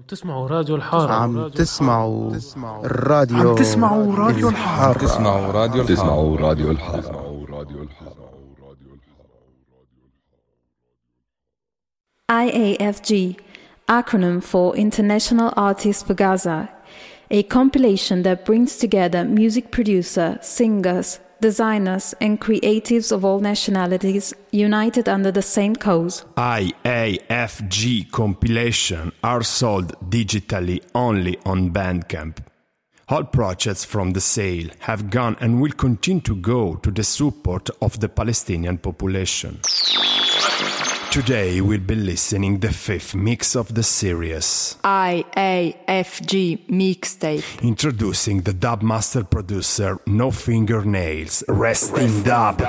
تسمعوا راديو الحارة. عم تسمعوا الراديو الحارة. تسمعوا راديو الحارة. IAFG, acronym for International Artists for Gaza, a compilation that brings together music producers, singers, designers and creatives of all nationalities united under the same cause. IAFG compilation are sold digitally only on Bandcamp. All projects from the sale have gone and will continue to go to the support of the Palestinian population. Today we'll be listening the fifth mix of the series, IAFG Mixtape. Introducing the dub master producer No Fingernails, Rest in Dub.